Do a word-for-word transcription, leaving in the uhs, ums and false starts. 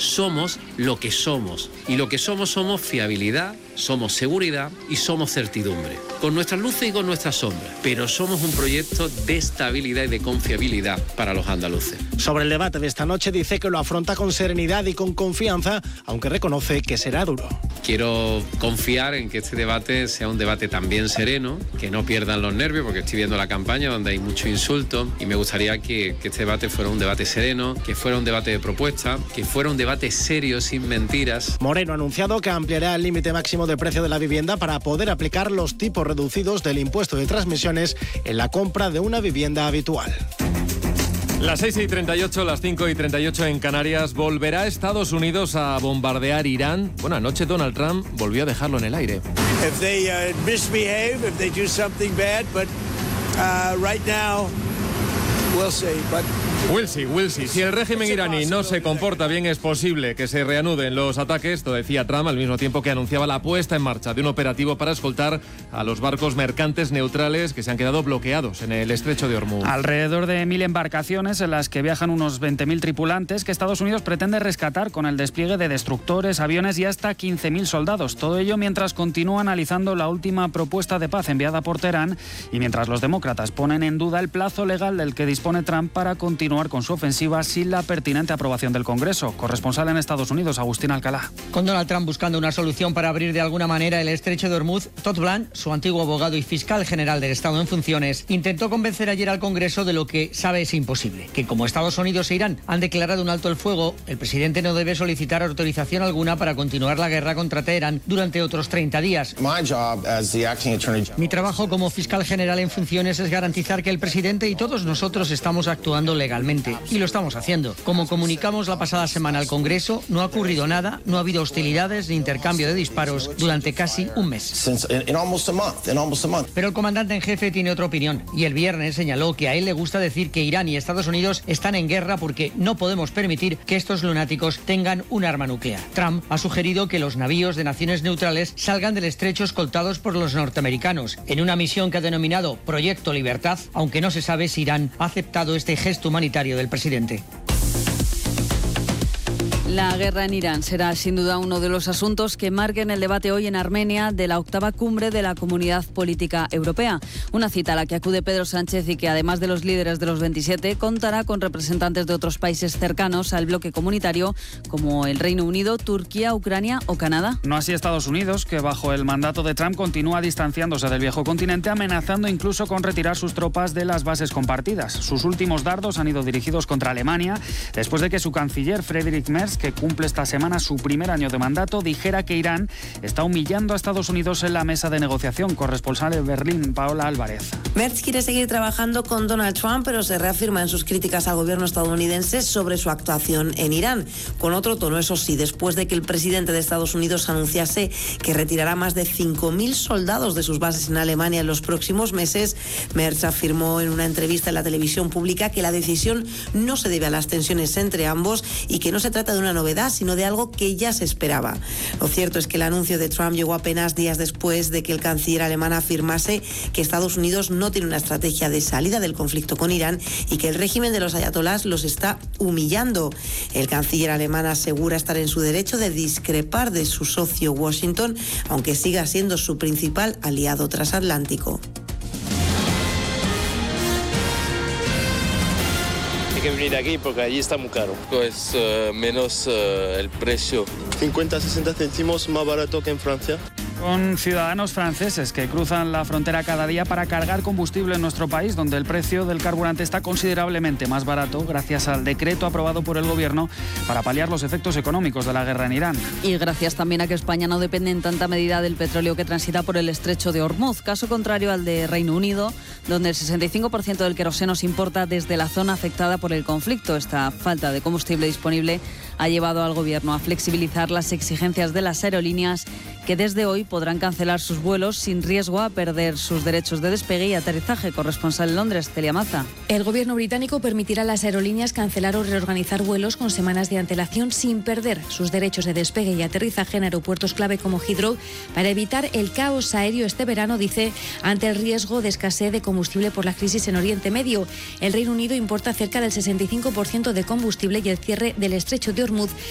somos lo que somos. Y lo que somos somos fiabilidad, somos seguridad y somos certidumbre. Con nuestras luces y con nuestras sombras. Pero somos un proyecto de estabilidad y de confiabilidad para los andaluces. Sobre el debate de esta noche dice que lo afronta con serenidad y con confianza, aunque reconoce que será duro. Quiero confiar en que este debate sea un debate también sereno, que no pierdan los nervios, porque estoy viendo la campaña donde hay mucho insulto y me gustaría que, que este debate fuera un debate sereno, que fuera un debate de propuesta, que fuera un debate serio, sin mentiras. Moreno ha anunciado que ampliará el límite máximo de precio de la vivienda para poder aplicar los tipos reducidos del impuesto de transmisiones en la compra de una vivienda habitual. Las seis y treinta y ocho, las cinco y treinta y ocho en Canarias. ¿Volverá Estados Unidos a bombardear Irán? Bueno, anoche Donald Trump volvió a dejarlo en el aire. If they uh, misbehave, if they do something bad, but uh, right now we'll see. But We'll see, we'll see. Si el régimen iraní no se comporta bien, es posible que se reanuden los ataques, lo decía Trump, al mismo tiempo que anunciaba la puesta en marcha de un operativo para escoltar a los barcos mercantes neutrales que se han quedado bloqueados en el estrecho de Hormuz. Alrededor de mil embarcaciones en las que viajan unos veinte mil tripulantes que Estados Unidos pretende rescatar con el despliegue de destructores, aviones y hasta quince mil soldados. Todo ello mientras continúa analizando la última propuesta de paz enviada por Teherán y mientras los demócratas ponen en duda el plazo legal del que dispone Trump para continuar con su ofensiva sin la pertinente aprobación del Congreso. Corresponsal en Estados Unidos, Agustín Alcalá. Con Donald Trump buscando una solución para abrir de alguna manera el estrecho de Hormuz, Todd Blanc, su antiguo abogado y fiscal general del Estado en funciones, intentó convencer ayer al Congreso de lo que sabe es imposible, que como Estados Unidos e Irán han declarado un alto el fuego, el presidente no debe solicitar autorización alguna para continuar la guerra contra Teherán durante otros treinta días. Mi trabajo como fiscal general en funciones es garantizar que el presidente y todos nosotros estamos actuando legalmente. Y lo estamos haciendo. Como comunicamos la pasada semana al Congreso, no ha ocurrido nada, no ha habido hostilidades ni intercambio de disparos durante casi un mes. Pero el comandante en jefe tiene otra opinión y el viernes señaló que a él le gusta decir que Irán y Estados Unidos están en guerra porque no podemos permitir que estos lunáticos tengan un arma nuclear. Trump ha sugerido que los navíos de naciones neutrales salgan del estrecho escoltados por los norteamericanos en una misión que ha denominado Proyecto Libertad, aunque no se sabe si Irán ha aceptado este gesto humanitario del presidente. La guerra en Irán será sin duda uno de los asuntos que marquen el debate hoy en Armenia de la octava cumbre de la Comunidad Política Europea. Una cita a la que acude Pedro Sánchez y que además de los líderes de los veintisiete contará con representantes de otros países cercanos al bloque comunitario como el Reino Unido, Turquía, Ucrania o Canadá. No así Estados Unidos, que bajo el mandato de Trump continúa distanciándose del viejo continente, amenazando incluso con retirar sus tropas de las bases compartidas. Sus últimos dardos han ido dirigidos contra Alemania después de que su canciller Friedrich Merz, que cumple esta semana su primer año de mandato, dijera que Irán está humillando a Estados Unidos en la mesa de negociación. Corresponsal en Berlín, Paola Álvarez. Merz quiere seguir trabajando con Donald Trump, pero se reafirma en sus críticas al gobierno estadounidense sobre su actuación en Irán. Con otro tono, eso sí, después de que el presidente de Estados Unidos anunciase que retirará más de cinco mil soldados de sus bases en Alemania en los próximos meses, Merz afirmó en una entrevista en la televisión pública que la decisión no se debe a las tensiones entre ambos y que no se trata de una novedad, sino de algo que ya se esperaba. Lo cierto es que el anuncio de Trump llegó apenas días después de que el canciller alemán afirmase que Estados Unidos no tiene una estrategia de salida del conflicto con Irán y que el régimen de los ayatolás los está humillando. El canciller alemán asegura estar en su derecho de discrepar de su socio Washington, aunque siga siendo su principal aliado transatlántico. Que venir aquí porque allí está muy caro. Pues uh, menos uh, el precio. cincuenta a sesenta céntimos más barato que en Francia. Con ciudadanos franceses que cruzan la frontera cada día para cargar combustible en nuestro país, donde el precio del carburante está considerablemente más barato gracias al decreto aprobado por el gobierno para paliar los efectos económicos de la guerra en Irán. Y gracias también a que España no depende en tanta medida del petróleo que transita por el estrecho de Hormuz, caso contrario al de Reino Unido, donde el sesenta y cinco por ciento del queroseno se importa desde la zona afectada por el conflicto. Esta falta de combustible disponible ha llevado al gobierno a flexibilizar las exigencias de las aerolíneas que desde hoy podrán cancelar sus vuelos sin riesgo a perder sus derechos de despegue y aterrizaje. Corresponsal en Londres, Celia Maza. El gobierno británico permitirá a las aerolíneas cancelar o reorganizar vuelos con semanas de antelación sin perder sus derechos de despegue y aterrizaje en aeropuertos clave como Heathrow para evitar el caos aéreo este verano, dice, ante el riesgo de escasez de combustible por la crisis en Oriente Medio. El Reino Unido importa cerca del sesenta y cinco por ciento de combustible y el cierre del estrecho de Hormuz